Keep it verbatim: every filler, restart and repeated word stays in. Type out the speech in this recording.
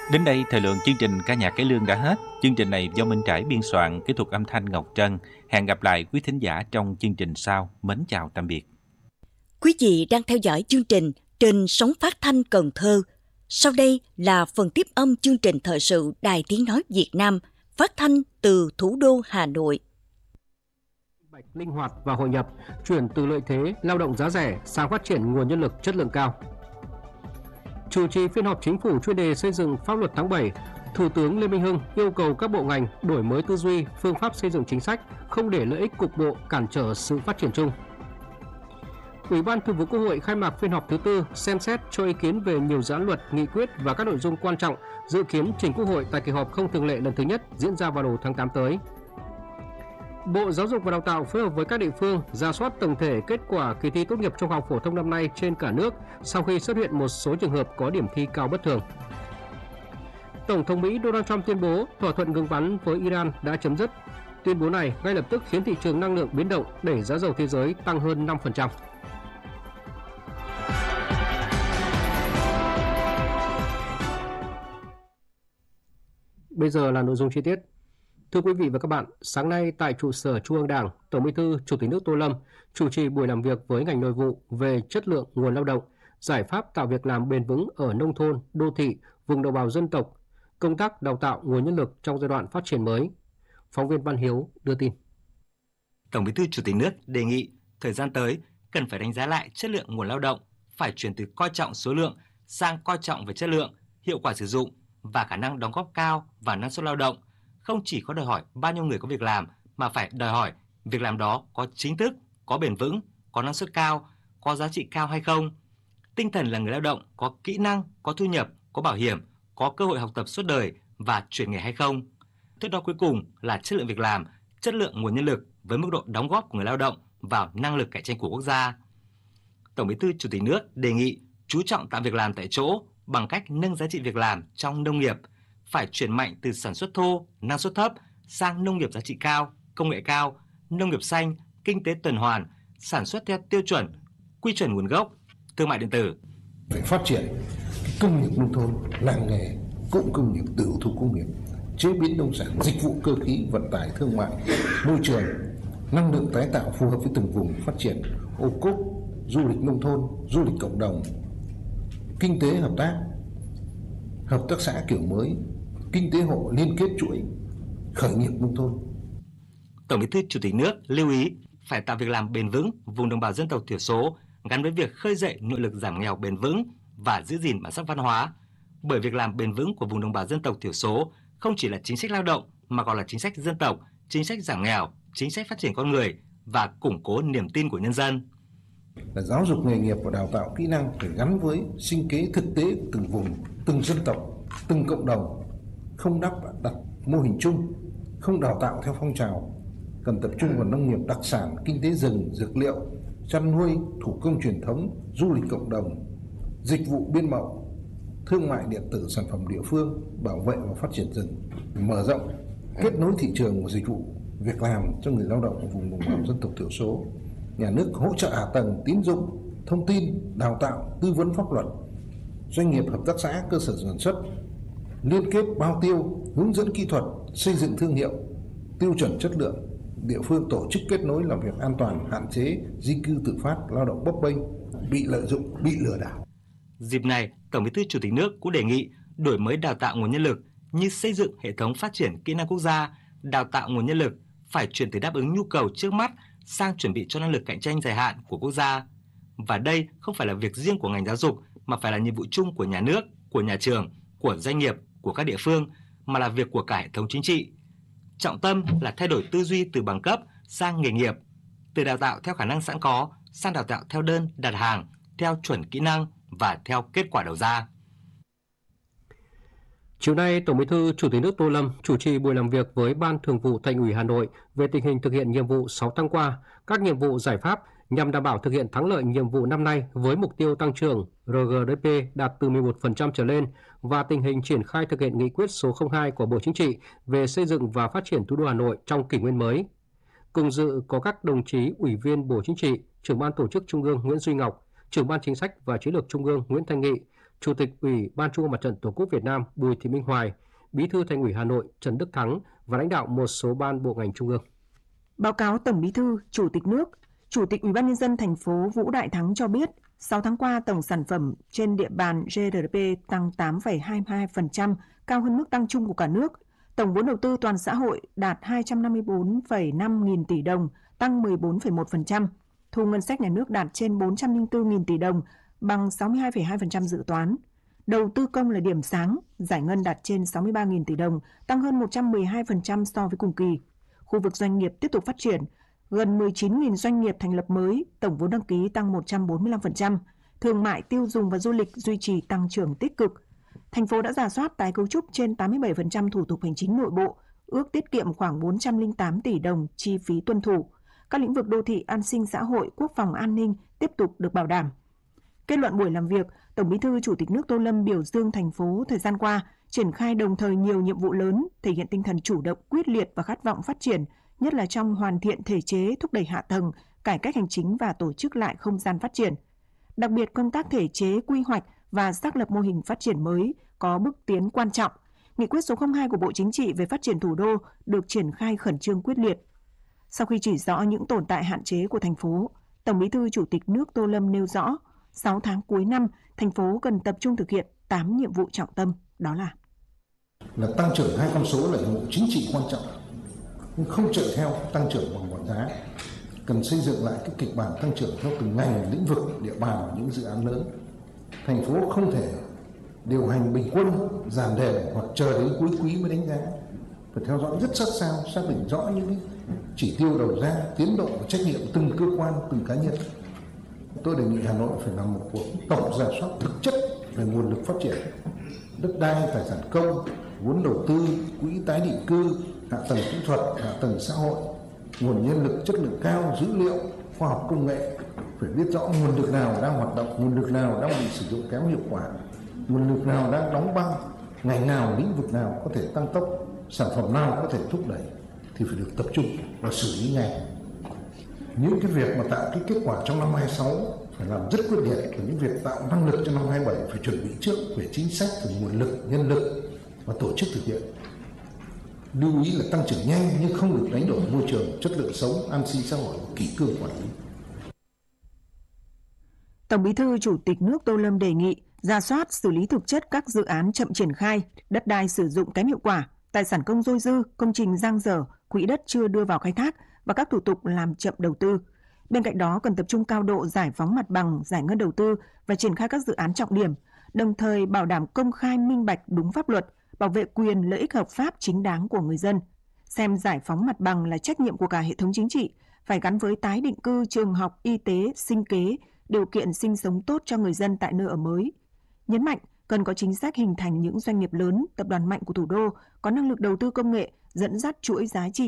Đến đây, thời lượng chương trình Ca nhạc cải lương đã hết. Chương trình này do Minh Trải biên soạn, kỹ thuật âm thanh Ngọc Trân. Hẹn gặp lại quý thính giả trong chương trình sau. Mến chào tạm biệt. Quý vị đang theo dõi chương trình trên sóng phát thanh Cần Thơ. Sau đây là phần tiếp âm chương trình thời sự Đài Tiếng Nói Việt Nam, phát thanh từ thủ đô Hà Nội. Linh hoạt và hội nhập, chuyển từ lợi thế lao động giá rẻ sang phát triển nguồn nhân lực chất lượng cao. Chủ trì phiên họp chính phủ chuyên đề xây dựng pháp luật tháng bảy, Thủ tướng Lê Minh Hưng yêu cầu các bộ ngành đổi mới tư duy, phương pháp xây dựng chính sách, không để lợi ích cục bộ cản trở sự phát triển chung. Ủy ban Thường vụ Quốc hội khai mạc phiên họp thứ tư xem xét cho ý kiến về nhiều dự án luật, nghị quyết và các nội dung quan trọng dự kiến trình Quốc hội tại kỳ họp không thường lệ lần thứ nhất diễn ra vào đầu tháng tám tới. Bộ Giáo dục và Đào tạo phối hợp với các địa phương rà soát tổng thể kết quả kỳ thi tốt nghiệp trung học phổ thông năm nay trên cả nước sau khi xuất hiện một số trường hợp có điểm thi cao bất thường. Tổng thống Mỹ Donald Trump tuyên bố thỏa thuận ngừng bắn với Iran đã chấm dứt. Tuyên bố này ngay lập tức khiến thị trường năng lượng biến động, đẩy giá dầu thế giới tăng hơn năm phần trăm. Bây giờ là nội dung chi tiết. Thưa quý vị và các bạn, sáng nay tại trụ sở Trung ương Đảng, Tổng Bí thư Chủ tịch nước Tô Lâm chủ trì buổi làm việc với ngành nội vụ về chất lượng nguồn lao động, giải pháp tạo việc làm bền vững ở nông thôn, đô thị, vùng đồng bào dân tộc, công tác đào tạo nguồn nhân lực trong giai đoạn phát triển mới. Phóng viên Văn Hiếu đưa tin. Tổng Bí thư Chủ tịch nước đề nghị thời gian tới cần phải đánh giá lại chất lượng nguồn lao động, phải chuyển từ coi trọng số lượng sang coi trọng về chất lượng, hiệu quả sử dụng và khả năng đóng góp cao và năng suất lao động. Không chỉ có đòi hỏi bao nhiêu người có việc làm mà phải đòi hỏi việc làm đó có chính thức, có bền vững, có năng suất cao, có giá trị cao hay không. Tinh thần là người lao động có kỹ năng, có thu nhập, có bảo hiểm, có cơ hội học tập suốt đời và chuyển nghề hay không. Thước đo cuối cùng là chất lượng việc làm, chất lượng nguồn nhân lực với mức độ đóng góp của người lao động vào năng lực cạnh tranh của quốc gia. Tổng Bí thư Chủ tịch nước đề nghị chú trọng tạo việc làm tại chỗ bằng cách nâng giá trị việc làm trong nông nghiệp, phải chuyển mạnh từ sản xuất thô, năng suất thấp sang nông nghiệp giá trị cao, công nghệ cao, nông nghiệp xanh, kinh tế tuần hoàn, sản xuất theo tiêu chuẩn, quy chuẩn nguồn gốc, thương mại điện tử. Phải phát triển công nghiệp nông thôn, làng nghề, cụm công nghiệp, tiểu thủ công nghiệp, chế biến nông sản, dịch vụ cơ khí, vận tải, thương mại, môi trường, năng lượng tái tạo phù hợp với từng vùng phát triển, ô cốp, du lịch nông thôn, du lịch cộng đồng, kinh tế hợp tác, hợp tác xã kiểu mới, kinh tế hộ liên kết chuỗi, khởi nghiệp nông thôn. Tổng Bí thư Chủ tịch nước lưu ý phải tạo việc làm bền vững vùng đồng bào dân tộc thiểu số gắn với việc khơi dậy nội lực giảm nghèo bền vững và giữ gìn bản sắc văn hóa. Bởi việc làm bền vững của vùng đồng bào dân tộc thiểu số không chỉ là chính sách lao động mà còn là chính sách dân tộc, chính sách giảm nghèo, chính sách phát triển con người và củng cố niềm tin của nhân dân. Là giáo dục nghề nghiệp và đào tạo kỹ năng phải gắn với sinh kế thực tế của từng vùng, từng dân tộc, từng cộng đồng, không đắp đặt mô hình chung, không đào tạo theo phong trào, cần tập trung vào nông nghiệp đặc sản, kinh tế rừng, dược liệu, chăn nuôi, thủ công truyền thống, du lịch cộng đồng, dịch vụ biên mậu, thương mại điện tử, sản phẩm địa phương, bảo vệ và phát triển rừng, mở rộng, kết nối thị trường của dịch vụ, việc làm cho người lao động ở vùng đồng bào dân tộc thiểu số. Nhà nước hỗ trợ hạ tầng, tín dụng, thông tin, đào tạo, tư vấn pháp luật, doanh nghiệp, hợp tác xã, cơ sở sản xuất, liên kết bao tiêu, hướng dẫn kỹ thuật, xây dựng thương hiệu, tiêu chuẩn chất lượng, địa phương tổ chức kết nối làm việc an toàn, hạn chế di cư tự phát, lao động bấp bênh, bị lợi dụng, bị lừa đảo. Dịp này, Tổng Bí thư Chủ tịch nước cũng đề nghị đổi mới đào tạo nguồn nhân lực như xây dựng hệ thống phát triển kỹ năng quốc gia, đào tạo nguồn nhân lực phải chuyển từ đáp ứng nhu cầu trước mắt sang chuẩn bị cho năng lực cạnh tranh dài hạn của quốc gia. Và đây không phải là việc riêng của ngành giáo dục mà phải là nhiệm vụ chung của nhà nước, của nhà trường, của doanh nghiệp, của các địa phương mà là việc của cả hệ thống chính trị. Trọng tâm là thay đổi tư duy từ bằng cấp sang nghề nghiệp, từ đào tạo theo khả năng sẵn có sang đào tạo theo đơn đặt hàng, theo chuẩn kỹ năng và theo kết quả đầu ra. Chiều nay, Tổng Bí thư Chủ tịch nước Tô Lâm chủ trì buổi làm việc với Ban Thường vụ Thành ủy Hà Nội về tình hình thực hiện nhiệm vụ sáu tháng qua, các nhiệm vụ giải pháp nhằm đảm bảo thực hiện thắng lợi nhiệm vụ năm nay với mục tiêu tăng trưởng rờ giê đê pê đạt từ mười một phần trăm trở lên và tình hình triển khai thực hiện nghị quyết số không hai của Bộ Chính trị về xây dựng và phát triển thủ đô Hà Nội trong kỷ nguyên mới. Cùng dự có các đồng chí Ủy viên Bộ Chính trị, Trưởng ban Tổ chức Trung ương Nguyễn Duy Ngọc, Trưởng ban Chính sách và Chiến lược Trung ương Nguyễn Thanh Nghị, Chủ tịch Ủy ban Trung ương Mặt trận Tổ quốc Việt Nam Bùi Thị Minh Hoài, Bí thư Thành ủy Hà Nội Trần Đức Thắng và lãnh đạo một số ban bộ ngành trung ương. Báo cáo Tổng Bí thư, Chủ tịch nước, Chủ tịch Ủy ban nhân dân thành phố Vũ Đại Thắng cho biết, sáu tháng qua tổng sản phẩm trên địa bàn giê đê pê tăng tám phẩy hai mươi hai phần trăm, cao hơn mức tăng chung của cả nước. Tổng vốn đầu tư toàn xã hội đạt hai trăm năm mươi tư phẩy năm nghìn tỷ đồng, tăng mười bốn phẩy một phần trăm. Thu ngân sách nhà nước đạt trên bốn trăm lẻ bốn nghìn tỷ đồng, bằng sáu mươi hai phẩy hai phần trăm dự toán. Đầu tư công là điểm sáng, giải ngân đạt trên sáu mươi ba nghìn tỷ đồng, tăng hơn một trăm mười hai phần trăm so với cùng kỳ. Khu vực doanh nghiệp tiếp tục phát triển, gần mười chín nghìn doanh nghiệp thành lập mới, tổng vốn đăng ký tăng một trăm bốn mươi lăm phần trăm. Thương mại, tiêu dùng và du lịch duy trì tăng trưởng tích cực. Thành phố đã rà soát tái cấu trúc trên tám mươi bảy phần trăm thủ tục hành chính nội bộ, ước tiết kiệm khoảng bốn trăm lẻ tám tỷ đồng chi phí tuân thủ. Các lĩnh vực đô thị, an sinh xã hội, quốc phòng an ninh tiếp tục được bảo đảm. Kết luận buổi làm việc, Tổng Bí thư Chủ tịch nước Tô Lâm biểu dương thành phố thời gian qua triển khai đồng thời nhiều nhiệm vụ lớn, thể hiện tinh thần chủ động, quyết liệt và khát vọng phát triển, nhất là trong hoàn thiện thể chế, thúc đẩy hạ tầng, cải cách hành chính và tổ chức lại không gian phát triển. Đặc biệt, công tác thể chế, quy hoạch và xác lập mô hình phát triển mới có bước tiến quan trọng. Nghị quyết số không hai của Bộ Chính trị về phát triển thủ đô được triển khai khẩn trương quyết liệt. Sau khi chỉ rõ những tồn tại hạn chế của thành phố, Tổng Bí thư Chủ tịch nước Tô Lâm nêu rõ, sáu tháng cuối năm, thành phố cần tập trung thực hiện tám nhiệm vụ trọng tâm, đó là là tăng trưởng hai con số là nhiệm vụ chính trị quan trọng, nhưng không chạy theo tăng trưởng bằng mọi giá. Cần xây dựng lại cái kịch bản tăng trưởng theo từng ngành, lĩnh vực, địa bàn và những dự án lớn. Thành phố không thể điều hành bình quân, giảm đều hoặc chờ đến cuối quý mới đánh giá. Phải theo dõi rất sát sao, xác định rõ những chỉ tiêu đầu ra, tiến độ và trách nhiệm từng cơ quan, từng cá nhân. Tôi đề nghị Hà Nội phải làm một cuộc tổng rà soát thực chất về nguồn lực phát triển, đất đai, tài sản công, vốn đầu tư, quỹ tái định cư, hạ tầng kỹ thuật, hạ tầng xã hội, nguồn nhân lực chất lượng cao, dữ liệu, khoa học công nghệ. Phải biết rõ nguồn lực nào đang hoạt động, nguồn lực nào đang bị sử dụng kém hiệu quả, nguồn lực nào đang đóng băng, ngành nào, lĩnh vực nào có thể tăng tốc, sản phẩm nào có thể thúc đẩy thì phải được tập trung và xử lý ngay. Những cái việc mà tạo cái kết quả trong năm hai sáu phải làm rất quyết liệt, và những việc tạo năng lực cho năm hai bảy phải chuẩn bị trước về chính sách, về nguồn lực, nhân lực và tổ chức thực hiện. Lưu ý là tăng trưởng nhanh nhưng không được đánh đổi môi trường, chất lượng sống, an sinh xã hội, kỷ cương quản lý. Tổng Bí thư Chủ tịch nước Tô Lâm đề nghị rà soát xử lý thực chất các dự án chậm triển khai, đất đai sử dụng kém hiệu quả, tài sản công dôi dư, công trình dang dở, quỹ đất chưa đưa vào khai thác và các thủ tục làm chậm đầu tư. Bên cạnh đó, cần tập trung cao độ giải phóng mặt bằng, giải ngân đầu tư và triển khai các dự án trọng điểm, đồng thời bảo đảm công khai minh bạch đúng pháp luật, bảo vệ quyền lợi ích hợp pháp chính đáng của người dân. Xem giải phóng mặt bằng là trách nhiệm của cả hệ thống chính trị, phải gắn với tái định cư, trường học, y tế, sinh kế, điều kiện sinh sống tốt cho người dân tại nơi ở mới. Nhấn mạnh, cần có chính sách hình thành những doanh nghiệp lớn, tập đoàn mạnh của thủ đô, có năng lực đầu tư công nghệ, dẫn dắt chuỗi giá trị